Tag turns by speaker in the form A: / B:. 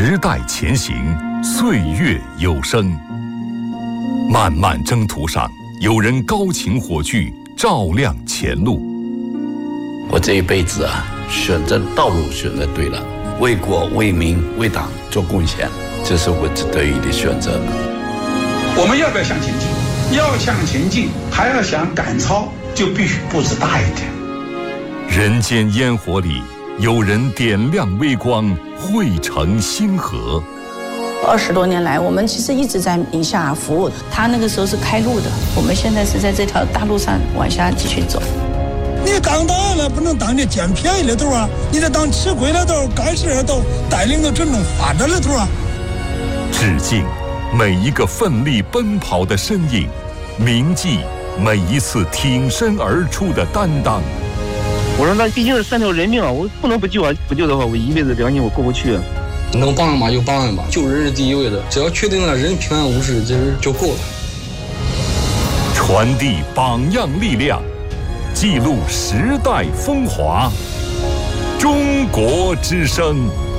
A: 时代前行，岁月有声。漫漫征途上，有人高擎火炬，照亮前路。
B: 我这一辈子选择道路选择对了，为国为民为党做贡献，这是我值得的选择。
C: 我们要不要向前进？要向前进，还要想赶超，就必须步子大一点。
A: 人间烟火里，有人点亮微光，汇成星河。
D: 20多年来，我们其实一直在宁夏服务。他那个时候是开路的，我们现在是在这条大路上往下继续走。
E: 你当导演了，不能当你捡便宜的头啊！你得当吃亏的头、干事的头，带领着真正发展的头啊！
A: 致敬每一个奋力奔跑的身影，铭记每一次挺身而出的担当。
F: 我说那毕竟是3条人命啊，我不能不救啊！不救的话，我一辈子良心我过不去啊！
G: 能帮嘛就帮吧，救人是第一位的，只要确定了人平安无事，这人就够了。
A: 传递榜样力量，记录时代风华。中国之声。